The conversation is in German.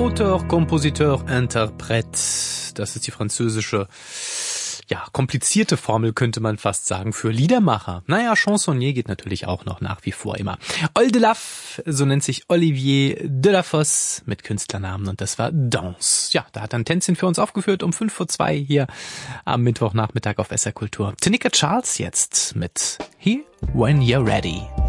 Auteur, Kompositeur, Interprète. Das ist die französische, komplizierte Formel, könnte man fast sagen, für Liedermacher. Naja, Chansonnier geht natürlich auch noch nach wie vor immer. Ol de Laf, so nennt sich Olivier Delafosse mit Künstlernamen und das war Danse. Ja, da hat er ein Tänzchen für uns aufgeführt um 2:05 hier am Mittwochnachmittag auf SR Kultur. Tanika Charles jetzt mit Here When You're Ready.